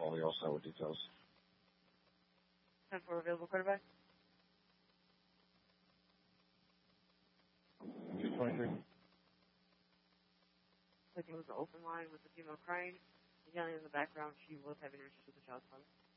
call you also with details. 10-4 available quarterback. 223. Clicking was the open line with the female crying. Yelling in the background, she was having issues with the child's father.